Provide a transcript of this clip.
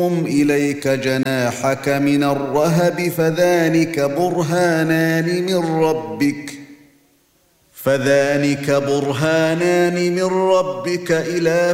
إليك جناحك من الرهب فذلك برهانان من ربك إلى